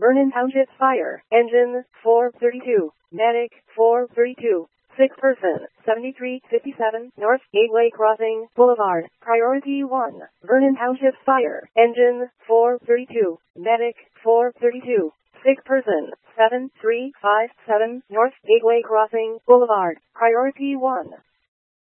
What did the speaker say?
Vernon Township Fire. Engine 432. Medic 432. Sick person 7357 North Gateway Crossing Boulevard. Priority 1. Vernon Township Fire. Engine 432. Medic 432. Sick person 7357 North Gateway Crossing Boulevard. Priority 1.